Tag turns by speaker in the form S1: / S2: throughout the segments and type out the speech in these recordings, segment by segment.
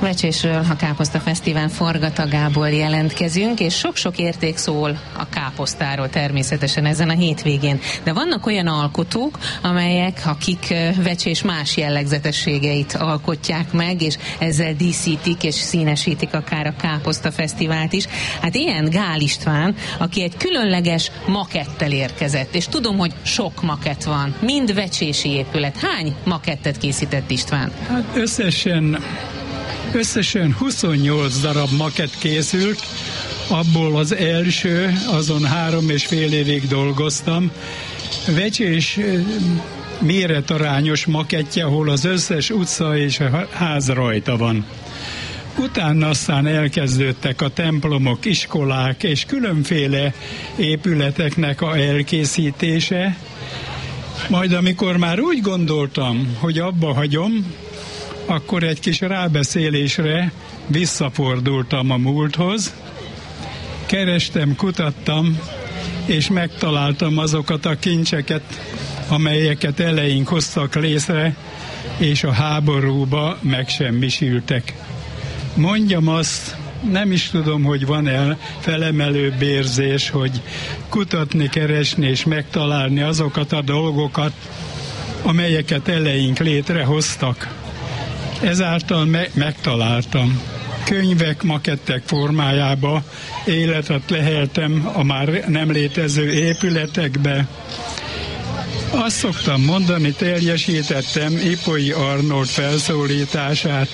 S1: Vecsésről, a Káposzta Fesztivál forgatagából jelentkezünk, és sok-sok érték szól a káposztáról természetesen ezen a hétvégén. De vannak olyan alkotók, akik Vecsés más jellegzetességeit alkotják meg, és ezzel díszítik és színesítik akár a Káposzta Fesztivált is. Hát ilyen Gál István, aki egy különleges makettel érkezett, és tudom, hogy sok makett van, mind vecsési épület. Hány makettet készített István?
S2: Hát összesen 28 darab makett készült, abból az első, azon 3,5 évig dolgoztam. Vecsés méretarányos makettje, ahol az összes utca és a ház rajta van. Utána aztán elkezdődtek a templomok, iskolák és különféle épületeknek a elkészítése. Majd amikor már úgy gondoltam, hogy abba hagyom, akkor egy kis rábeszélésre visszafordultam a múlthoz, kerestem, kutattam, és megtaláltam azokat a kincseket, amelyeket eleink hoztak létre, és a háborúba megsemmisültek. Mondjam azt, nem is tudom, hogy van-e felemelőbb érzés, hogy kutatni, keresni és megtalálni azokat a dolgokat, amelyeket eleink létrehoztak. Ezáltal megtaláltam. Könyvek, makettek formájába életet leheltem a már nem létező épületekbe. Azt szoktam mondani, teljesítettem Ipolyi Arnold felszólítását,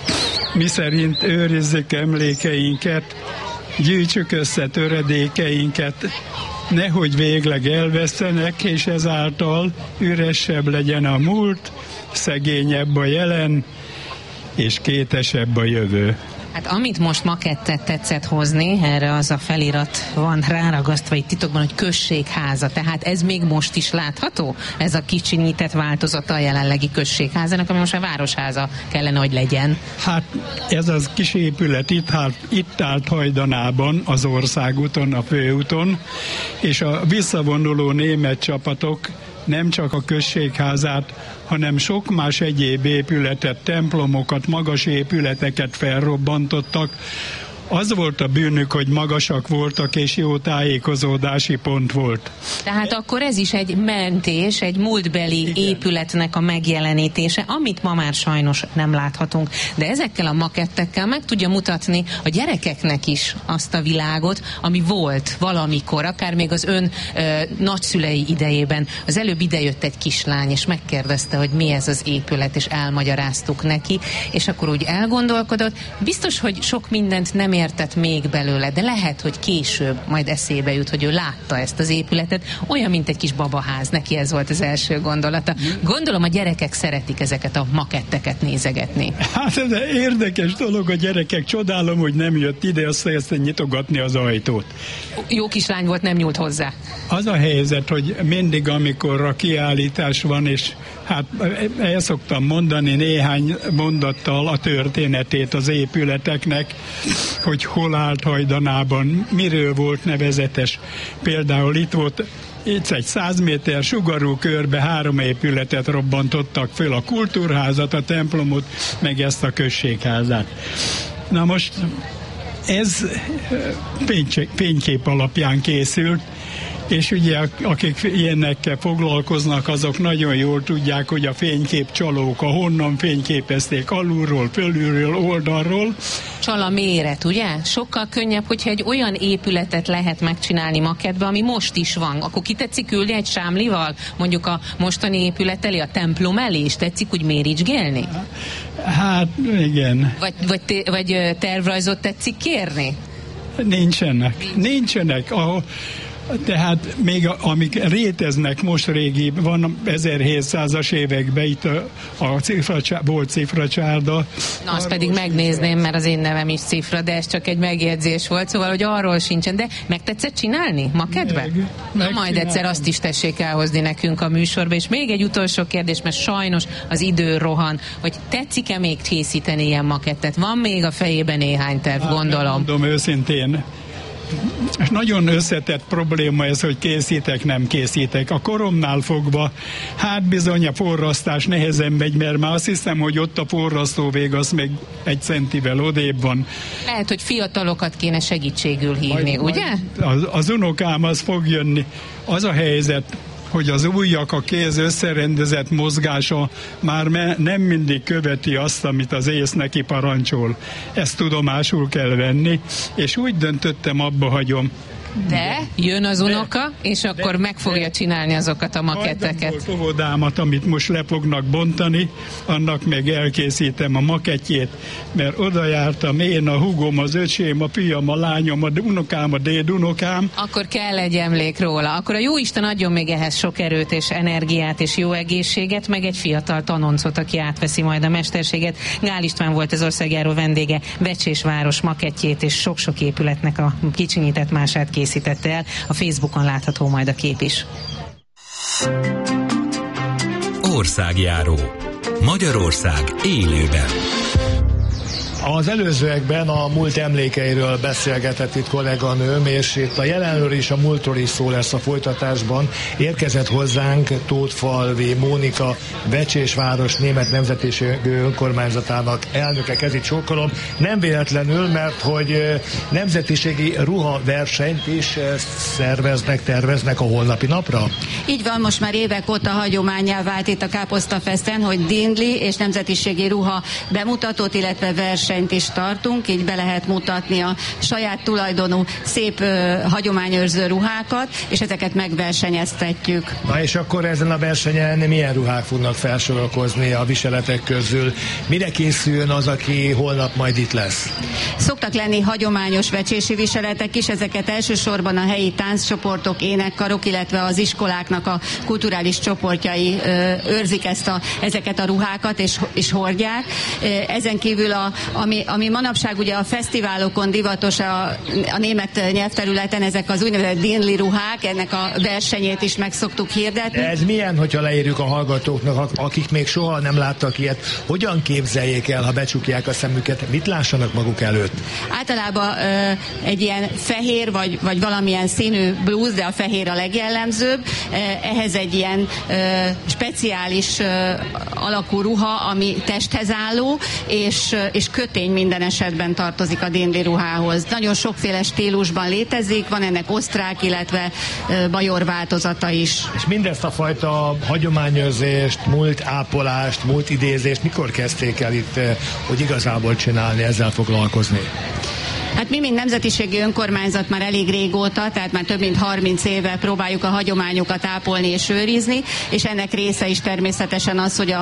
S2: miszerint őrizzük emlékeinket, gyűjtsük össze töredékeinket, nehogy végleg elvesztenek, és ezáltal üresebb legyen a múlt, szegényebb a jelen, és kétesebb a jövő.
S1: Hát amit most makettet tetszett hozni, erre az a felirat van ráragasztva itt titokban, hogy községháza. Tehát ez még most is látható? Ez a kicsinyített változata a jelenlegi községházának, ami most a városháza kellene, hogy legyen.
S2: Hát ez az kis épület itt állt hajdanában, az országúton, a főúton, és a visszavonuló német csapatok nem csak a községházát, hanem sok más egyéb épületet, templomokat, magas épületeket felrobbantottak. Az volt a bűnük, hogy magasak voltak, és jó tájékozódási pont volt.
S1: Tehát akkor ez is egy mentés, egy múltbeli épületnek a megjelenítése, amit ma már sajnos nem láthatunk. De ezekkel a makettekkel meg tudja mutatni a gyerekeknek is azt a világot, ami volt valamikor, akár még az ön nagyszülei idejében. Az előbb idejött egy kislány, és megkérdezte, hogy mi ez az épület, és elmagyaráztuk neki, és akkor úgy elgondolkodott. Biztos, hogy sok mindent nem értett még belőle, de lehet, hogy később majd eszébe jut, hogy ő látta ezt az épületet, olyan, mint egy kis babaház, neki ez volt az első gondolata. Gondolom a gyerekek szeretik ezeket a maketteket nézegetni.
S2: Hát ez érdekes dolog, a gyerekek, csodálom, hogy nem jött ide, aztán nyitogatni az ajtót.
S1: Jó kislány volt, nem nyúlt hozzá.
S2: Az a helyzet, hogy mindig, amikor a kiállítás van, és hát el szoktam mondani néhány mondattal a történetét az épületeknek, hogy hol állt hajdanában, miről volt nevezetes. Például itt egy 100 méter sugarú körbe 3 épületet robbantottak föl, a kultúrházat, a templomot, meg ezt a községházat. Na most ez fénykép alapján készült, és ugye akik ilyenekkel foglalkoznak, azok nagyon jól tudják, hogy a fényképcsalók honnan fényképezték, alulról, fölülről, oldalról.
S1: Csal a méret, ugye? Sokkal könnyebb, hogyha egy olyan épületet lehet megcsinálni makettbe, ami most is van. Akkor ki tetszik ülni egy sámlival, mondjuk a mostani épület elé, a templom elé, és tetszik úgy méricsgélni?
S2: Hát, igen.
S1: Vagy tervrajzot tetszik kérni?
S2: Nincsenek. Tehát még amik léteznek most régi, van 1700-as években itt volt cifracsárda.
S1: Na, azt pedig megnézném, mert az én nevem is cifra, de ez csak egy megjegyzés volt, szóval, hogy arról sincsen. De meg tetszett csinálni makettbe? Na, majd egyszer azt is tessék elhozni nekünk a műsorba. És még egy utolsó kérdés, mert sajnos az idő rohan, hogy tetszik-e még készíteni ilyen makettet? Van még a fejében néhány terv, gondolom.
S2: Mondom őszintén, nagyon összetett probléma ez, hogy készítek, nem készítek. A koromnál fogva, hát bizony a forrasztás nehezen megy, mert már azt hiszem, hogy ott a forrasztó vég az még 1 centivel odébb van.
S1: Lehet, hogy fiatalokat kéne segítségül hívni, ugye?
S2: Az unokám az fog jönni. Az a helyzet, hogy az ujjak, a kéz összerendezett mozgása már nem mindig követi azt, amit az ész neki parancsol. Ezt tudomásul kell venni, és úgy döntöttem, abba hagyom.
S1: De jön az unoka, és akkor meg fogja csinálni azokat a maketteket.
S2: A óvodámat, amit most le fognak bontani, annak meg elkészítem a makettjét, mert oda jártam én, a húgom, az öcsém, a fiam, a lányom, a unokám, a dédunokám.
S1: Akkor kell egy emlék róla. Akkor a Jóisten adjon még ehhez sok erőt és energiát és jó egészséget, meg egy fiatal tanoncot, aki átveszi majd a mesterséget. Gál István volt az országjáró vendége, Vecsés város makettjét és sok-sok épületnek a kicsinyített mását készítette el. A Facebookon látható majd a kép is.
S3: Országjáró. Magyarország élőben.
S4: Az előzőekben a múlt emlékeiről beszélgetett itt kolléganőm, és itt a jelenről és a múltról is szó lesz a folytatásban. Érkezett hozzánk Tótfalvi Mónika, Vecsésváros Német Nemzetiségű Önkormányzatának elnöke, kezét csókolom. Nem véletlenül, mert hogy nemzetiségi ruhaversenyt is terveznek a holnapi napra?
S5: Így van, most már évek óta hagyománnyá vált itt a Káposztafesten, hogy dindli és nemzetiségi ruha bemutatót, illetve versenyt is tartunk, így be lehet mutatni a saját tulajdonú szép hagyományőrző ruhákat, és ezeket megversenyeztetjük.
S4: Na és akkor ezen a versenyen milyen ruhák fognak felsorakozni a viseletek közül? Mire készüljön az, aki holnap majd itt lesz?
S5: Szoktak lenni hagyományos vecsési viseletek is, ezeket elsősorban a helyi tánccsoportok, énekkarok, illetve az iskoláknak a kulturális csoportjai őrzik ezeket a ruhákat és hordják. Ezen kívül ami manapság ugye a fesztiválokon divatos a német nyelvterületen, ezek az úgynevezett dindli ruhák, ennek a versenyét is meg szoktuk hirdetni.
S4: De ez milyen, hogyha leírjuk a hallgatóknak, akik még soha nem láttak ilyet, hogyan képzeljék el, ha becsukják a szemüket, mit lássanak maguk előtt?
S5: Általában egy ilyen fehér vagy valamilyen színű blúz, de a fehér a legjellemzőbb, ehhez egy ilyen speciális alakú ruha, ami testhez álló, és kötény minden esetben tartozik a dindli ruhához. Nagyon sokféle stílusban létezik, van ennek osztrák, illetve bajor változata is.
S4: És mindezt a fajta hagyományőrzést, múlt ápolást, múlt idézést mikor kezdték el itt, hogy igazából csinálni, ezzel foglalkozni?
S5: Hát mi, mint nemzetiségi önkormányzat már elég régóta, tehát már több mint 30 éve próbáljuk a hagyományokat ápolni és őrizni, és ennek része is természetesen az, hogy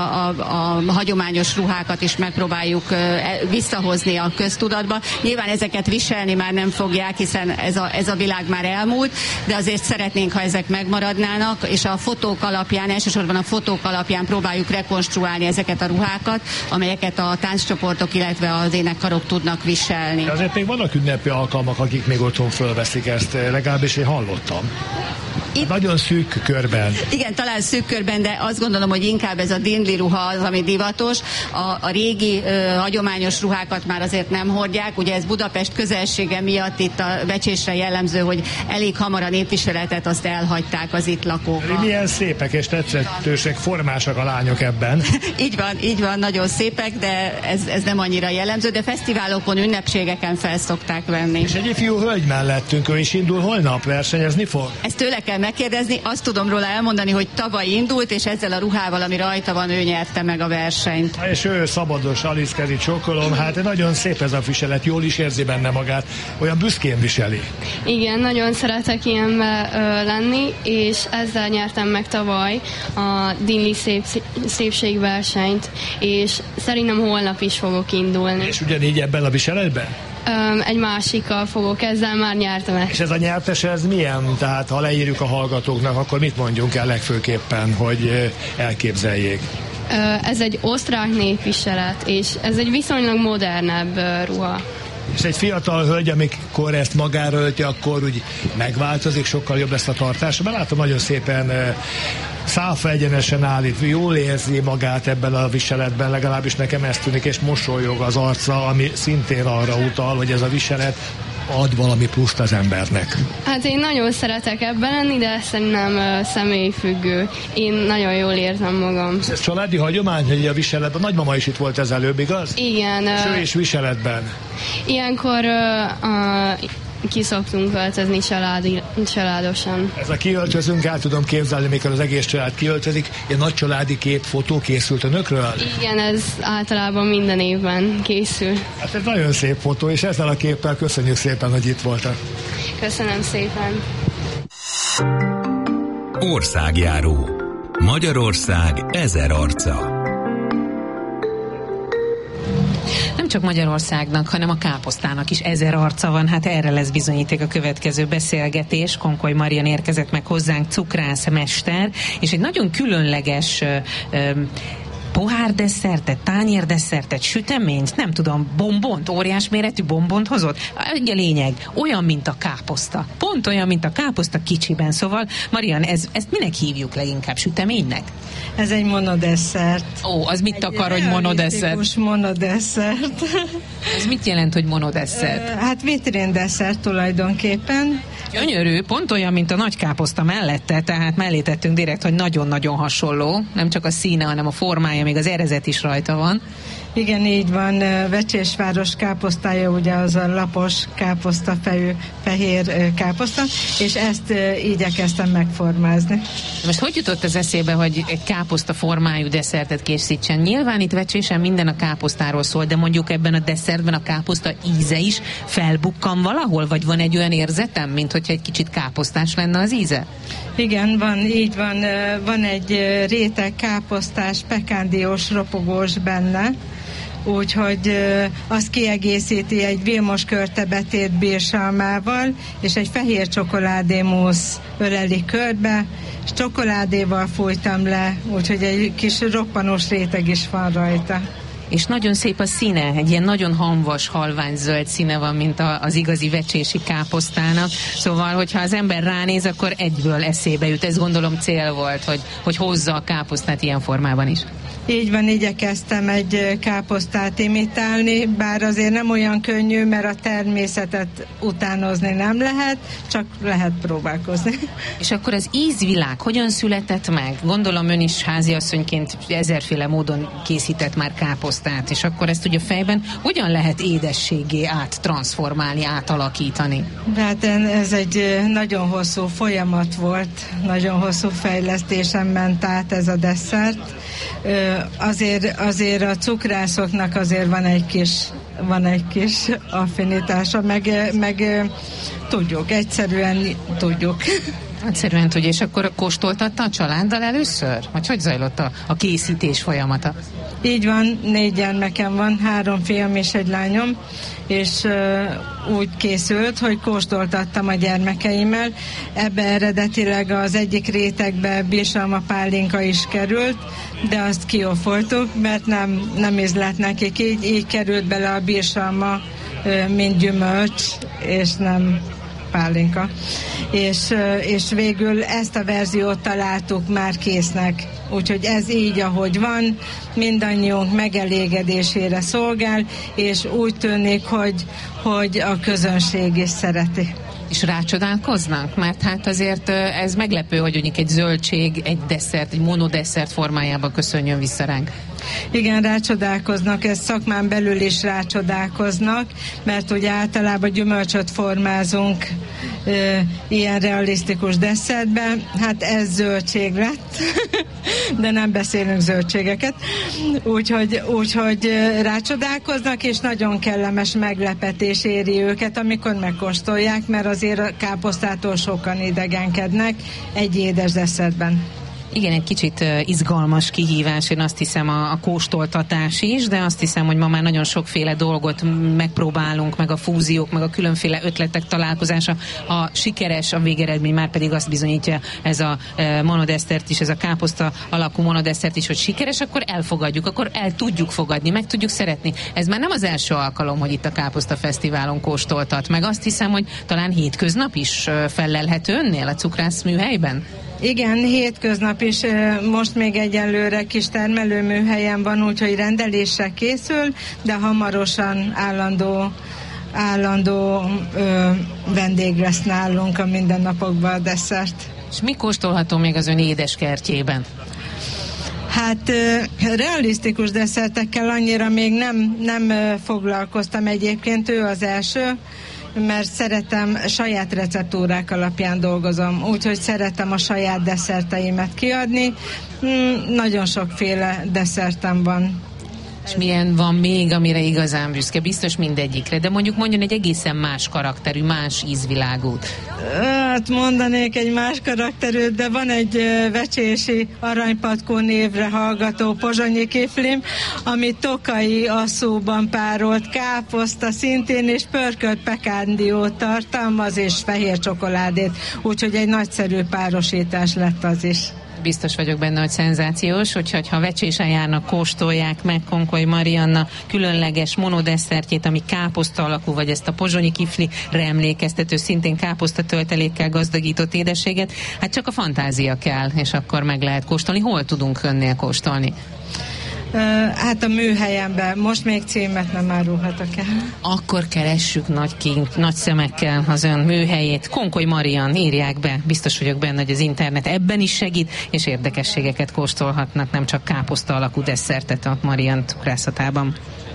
S5: a hagyományos ruhákat is megpróbáljuk visszahozni a köztudatba. Nyilván ezeket viselni már nem fogják, hiszen ez a világ már elmúlt, de azért szeretnénk, ha ezek megmaradnának, és a fotók alapján, elsősorban a fotók alapján próbáljuk rekonstruálni ezeket a ruhákat, amelyeket a tánccsoportok, illetve az énekkarok tudnak viselni.
S4: De azért még vannak ünnepi alkalmak, akik még otthon fölveszik ezt, legalábbis én hallottam. Itt, nagyon szűk körben.
S5: Igen, talán szűk körben, de azt gondolom, hogy inkább ez a dindli ruha az, ami divatos. A régi hagyományos ruhákat már azért nem hordják. Ugye ez Budapest közelsége miatt itt a Vecsésre jellemző, hogy elég hamar a népviseletet azt elhagyták az itt lakók.
S4: Milyen szépek és tetszetősek, formásak a lányok ebben.
S5: Így van, nagyon szépek, de ez nem annyira jellemző, de fesztiválokon, ünnepségeken fel szokták venni.
S4: És egy ifjú hölgy mellettünk, ő is indul holnap, versenyezni fog?
S5: Ezt tőle kell megkérdezni, azt tudom róla elmondani, hogy tavaly indult, és ezzel a ruhával, ami rajta van, ő nyerte meg a versenyt.
S4: És ő szabados, Alice kezét csókolom, hát nagyon szép ez a viselet, jól is érzi benne magát, olyan büszkén viseli.
S6: Igen, nagyon szeretek ilyenbe lenni, és ezzel nyertem meg tavaly a dindli szépségversenyt, és szerintem holnap is fogok indulni.
S4: És ugyanígy ebben a viseletben?
S6: Egy másikkal fogok, ezzel már nyertem ezt.
S4: És ez a nyertes, ez milyen? Tehát ha leírjuk a hallgatóknak, akkor mit mondjunk el legfőképpen, hogy elképzeljék?
S6: Ez egy osztrák népviselet, és ez egy viszonylag modernebb ruha.
S4: És egy fiatal hölgy, amikor ezt magára ölti, akkor úgy megváltozik, sokkal jobb lesz a tartása. Mert látom, nagyon szépen száfa egyenesen állít, jól érzi magát ebben a viseletben, legalábbis nekem ez tűnik, és mosolyog az arca, ami szintén arra utal, hogy ez a viselet ad valami pluszt az embernek?
S6: Hát én nagyon szeretek ebben lenni, de szerintem személyfüggő. Én nagyon jól érzem magam.
S4: Ez családi hagyomány, hogy a viseletben? A nagymama is itt volt ez előbb, igaz?
S6: Igen.
S4: És ő is viseletben.
S6: Ilyenkor ki szoktunk öltözni családosan.
S4: Ez a kiöltözünk, el tudom képzelni, mikor az egész család kiöltözik. Ilyen nagy családi fotó készült önökről?
S6: Igen, ez általában minden évben készül.
S4: Hát ez nagyon szép fotó, és ezzel a képpel köszönjük szépen, hogy itt voltak.
S6: Köszönöm szépen.
S3: Országjáró. Magyarország 1000 arca.
S1: Nem csak Magyarországnak, hanem a káposztának is 1000 arca van, hát erre lesz bizonyíték a következő beszélgetés. Konkoly Marian érkezett meg hozzánk, cukrászmester, és egy nagyon különleges pohárdeszertet, tányérdeszertet, süteményt, nem tudom, bombont, óriás méretű bombont hozott. Egy a lényeg, olyan, mint a káposzta. Pont olyan, mint a káposzta kicsiben. Szóval, Marian, ezt minek hívjuk leginkább? Süteménynek?
S7: Ez egy monodesszert.
S1: Ó, az mit akar, hogy monodesszert?
S7: Monodesszert.
S1: Ez mit jelent, hogy monodesszert?
S7: Hát vitrindesszert tulajdonképpen.
S1: Gyönyörű, pont olyan, mint a nagy káposzta mellette, tehát mellé tettünk direkt, hogy nagyon-nagyon hasonló. Nem csak a színe, hanem a formája, még az erezet is rajta van.
S7: Igen, így van. Vecsésváros káposztája, ugye az a lapos káposztafejű fehér káposzta, és ezt igyekeztem megformázni.
S1: Most hogy jutott az eszébe, hogy egy káposzta formájú desszertet készítsen? Nyilván itt Vecsésen minden a káposztáról szól, de mondjuk ebben a desszertben a káposzta íze is felbukkan valahol, vagy van egy olyan érzetem, mint hogyha egy kicsit káposztás lenne az íze?
S7: Igen, van, így van. Van egy réteg káposztás, pekándiós, ropogós benne, úgyhogy azt kiegészíti egy vilmos körte betét bírsalmával, és egy fehér csokoládémúsz öleli körbe, és csokoládéval fújtam le, úgyhogy egy kis roppanós réteg is van rajta.
S1: És nagyon szép a színe, egy ilyen nagyon hamvas, halvány zöld színe van, mint az igazi vecsési káposztának. Szóval, hogyha az ember ránéz, akkor egyből eszébe jut. Ez gondolom cél volt, hogy hozza a káposztát ilyen formában is.
S7: Így van, igyekeztem egy káposztát imitálni, bár azért nem olyan könnyű, mert a természetet utánozni nem lehet, csak lehet próbálkozni.
S1: És akkor az ízvilág hogyan született meg? Gondolom ön is háziasszonyként ezerféle módon készített már káposztát, és akkor ezt ugye fejben hogyan lehet édességé áttranszformálni, átalakítani? Hát
S7: ez egy nagyon hosszú folyamat volt, nagyon hosszú fejlesztésen ment át ez a desszert. Azért a cukrászoknak azért van egy kis affinitása, meg tudjuk, egyszerűen tudjuk.
S1: Egyszerűen tudja, és akkor kóstoltatta a családdal először? Vagy hogy zajlott a készítés folyamata?
S7: Így van, 4 gyermekem van, 3 fiam és egy lányom, és úgy készült, hogy kóstoltattam a gyermekeimmel. Ebbe eredetileg az egyik rétegbe bírsalma pálinka is került, de azt kiófoltuk, mert nem ízlett nekik, így került bele a bírsalma, mint gyümölcs, és nem pálinka. És végül ezt a verziót találtuk már késznek. Úgyhogy ez így, ahogy van, mindannyiunk megelégedésére szolgál, és úgy tűnik, hogy a közönség is szereti.
S1: És rácsodálkoznak? Mert hát azért ez meglepő, hogy mondjuk egy zöldség, egy desszert, egy monodesszert formájában köszönjön vissza ránk.
S7: Igen, rácsodálkoznak, ezt szakmán belül is rácsodálkoznak, mert ugye általában gyümölcsöt formázunk ilyen realisztikus desszertben, hát ez zöldség lett, de nem beszélünk zöldségeket, úgyhogy rácsodálkoznak, és nagyon kellemes meglepetés éri őket, amikor megkóstolják, mert azért a káposztától sokan idegenkednek egy édes desszertben.
S1: Igen, egy kicsit izgalmas kihívás, én azt hiszem a kóstoltatás is, de azt hiszem, hogy ma már nagyon sokféle dolgot megpróbálunk, meg a fúziók, meg a különféle ötletek találkozása. A sikeres, a végeredmény már pedig azt bizonyítja ez a monodesszert is, ez a káposzta alakú monodesszert is, hogy sikeres, akkor elfogadjuk, akkor el tudjuk fogadni, meg tudjuk szeretni. Ez már nem az első alkalom, hogy itt a Káposzta Fesztiválon kóstoltat, meg azt hiszem, hogy talán hétköznap is fellelhető önnél a cukrászműhelyben?
S7: Igen, hétköznap is, most még egyelőre kis termelőműhelyen van, úgyhogy rendelésre készül, de hamarosan állandó állandó vendég lesz nálunk a mindennapokban a desszert.
S1: És mi kóstolható még az ön édeskertjében?
S7: Hát realisztikus desszertekkel annyira még nem foglalkoztam egyébként, ő az első, mert szeretem, saját receptúrák alapján dolgozom, úgyhogy szeretem a saját desszerteimet kiadni. Nagyon sokféle desszertem van.
S1: És milyen van még, amire igazán büszke? Biztos mindegyikre, de mondjon egy egészen más karakterű, más ízvilágút.
S7: Hát mondanék egy más karakterűt, de van egy vecsési aranypatkó névre hallgató pozsonyi kiflim, ami tokai asszóban párolt káposzta szintén, és pörkölt pekándiót tartalmaz, és fehér csokoládét, úgyhogy egy nagyszerű párosítás lett az is.
S1: Biztos vagyok benne, hogy szenzációs, ha vecsésen járnak, kóstolják meg Konkoly Marianna különleges monodesszertjét, ami káposzta alakú, vagy ezt a pozsonyi kiflire emlékeztető, szintén káposzta töltelékkel gazdagított édességet. Hát csak a fantázia kell, és akkor meg lehet kóstolni. Hol tudunk önnél kóstolni?
S7: Hát a műhelyemben. Most még címet nem árulhatok el.
S1: Akkor keressük nagy szemekkel az ön műhelyét. Konkoly Marian, írják be. Biztos vagyok benne, hogy az internet ebben is segít, és érdekességeket kóstolhatnak, nem csak káposzta alakú desszertet a Marian cukrászatában.